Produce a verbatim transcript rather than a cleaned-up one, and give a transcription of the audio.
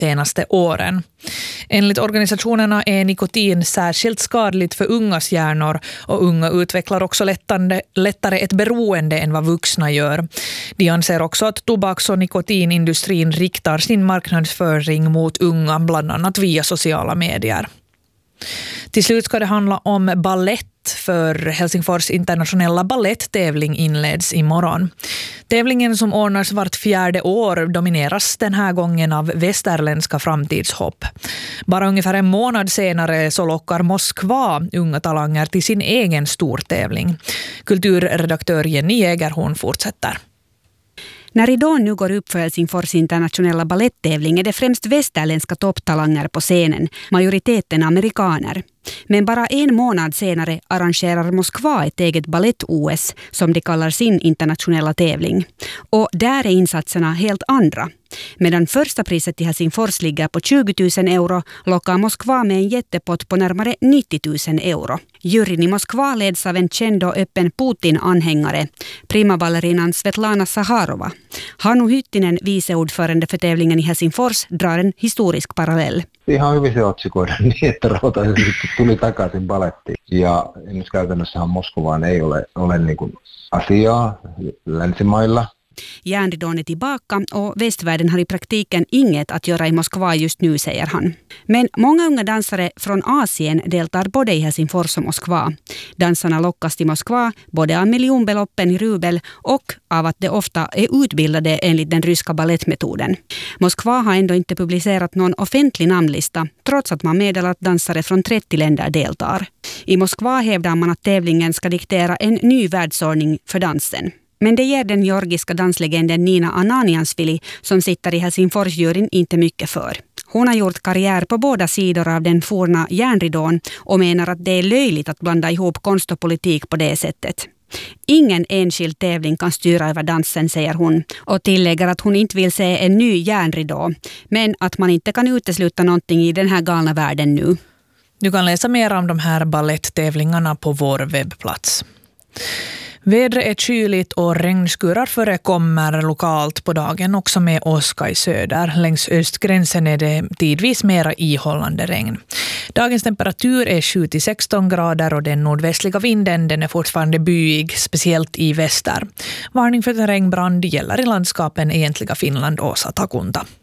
senaste åren. Enligt organisationerna är nikotin särskilt skadligt för ungas hjärnor och unga utvecklar också lättande, lättare ett beroende än vad vuxna gör. De anser också att tobaks- och nikotinindustrin riktar sin marknadsföring mot unga bland annat via sociala medier. Till slut ska det handla om ballett, för Helsingfors internationella balletttävling inleds imorgon. Tävlingen som ordnas vart fjärde år domineras den här gången av västerländska framtidshopp. Bara ungefär en månad senare så lockar Moskva unga talanger till sin egen stortävling. Kulturredaktör Jenny Jäger, hon fortsätter. När ridån nu går upp för Helsingfors internationella balletttävling är det främst västerländska topptalanger på scenen, majoriteten amerikaner. Men bara en månad senare arrangerar Moskva ett eget ballett-O S som de kallar sin internationella tävling. Och där är insatserna helt andra. Medan första priset i Helsingfors ligger på tjugo tusen euro lockar Moskva med en jättepott på närmare nittio tusen euro. Juryn i Moskva leds av en känd och öppen Putin-anhängare, primaballerinan Svetlana Saharova. Hannu Hyttinen, viceordförande för tävlingen i Helsingfors, drar en historisk parallell. Ihan hyvin se otsikoida niin, että Rautaesitys tuli takaisin balettiin. Ja esimerkiksi käytännössähän Moskovaan ei ole, ole niin kuin asiaa länsimailla. Järnridån är tillbaka och västvärlden har i praktiken inget att göra i Moskva just nu, säger han. Men många unga dansare från Asien deltar både i Helsingfors och Moskva. Dansarna lockas till Moskva både av miljonbeloppen i rubel och av att de ofta är utbildade enligt den ryska ballettmetoden. Moskva har ändå inte publicerat någon offentlig namnlista trots att man meddelar att dansare från trettio länder deltar. I Moskva hävdar man att tävlingen ska diktera en ny världsordning för dansen. Men det ger den georgiska danslegenden Nina Ananiansvili som sitter i Helsingforsjuryn inte mycket för. Hon har gjort karriär på båda sidor av den forna järnridån och menar att det är löjligt att blanda ihop konst och politik på det sättet. Ingen enskild tävling kan styra över dansen, säger hon, och tillägger att hon inte vill se en ny järnridå, men att man inte kan utesluta någonting i den här galna världen nu. Du kan läsa mer om de här balletttävlingarna på vår webbplats. Vädret är kyligt och regnskurar förekommer lokalt på dagen också med åska i söder. Längs östgränsen är det tidvis mera ihållande regn. Dagens temperatur är sju till sexton grader och den nordvästliga vinden den är fortfarande byig, speciellt i väster. Varning för terrängbrand gäller i landskapen Egentliga Finland och Satakunta.